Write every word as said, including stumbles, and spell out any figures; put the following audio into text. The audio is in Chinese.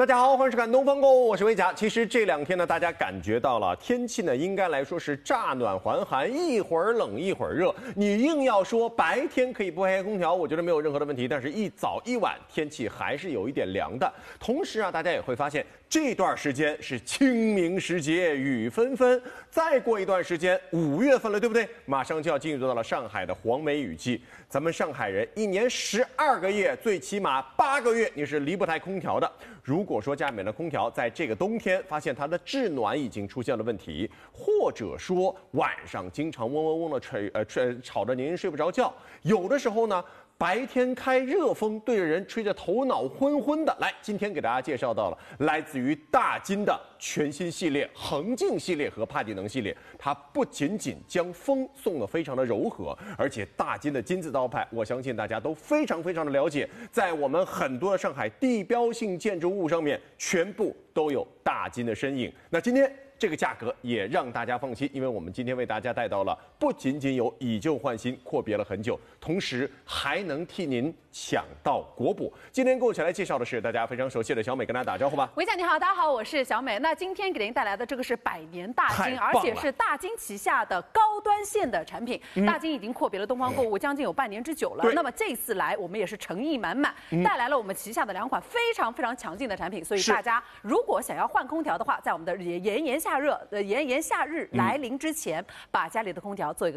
大家好，欢迎收看《东方购物》，我是维甲。其实这两天呢，大家感觉到了天气呢，应该来说是乍暖还寒，一会儿冷一会儿热。你硬要说白天可以不开空调，我觉得没有任何的问题。但是，一早一晚天气还是有一点凉的。同时啊，大家也会发现这段时间是清明时节，雨纷纷。再过一段时间，五月份了，对不对？马上就要进入到了上海的黄梅雨季。咱们上海人一年十二个月，最起码八个月你是离不开空调的。如果说家里面的空调在这个冬天发现它的制暖已经出现了问题，或者说晚上经常嗡嗡嗡的吹呃吹吵着您睡不着觉，有的时候呢白天开热风对着人吹着头脑昏昏的。来，今天给大家介绍到了来自于大金的全新系列恒静系列和帕蒂能系列，它不仅仅将风送得非常的柔和，而且大金的金字招牌，我相信大家都非常非常的了解，在我们很多的上海地标性建筑物上面全部都有大金的身影。那今天这个价格也让大家放心，因为我们今天为大家带到了不仅仅有以旧换新，阔别了很久，同时还能替您抢到国补。今天跟我一起来介绍的是大家非常熟悉的小美，跟大家打招呼吧。 维甲你好，大家好，我是小美。那今天给您带来的这个是百年大金，而且是大金旗下的高端线的产品。嗯、大金已经阔别了东方购物将近有半年之久了。那么这次来，我们也是诚意满满，嗯、带来了我们旗下的两款非常非常强劲的产品。所以大家如果想要换空调的话，在我们的炎炎夏热呃炎炎夏日来临之前，嗯、把家里的空调做一个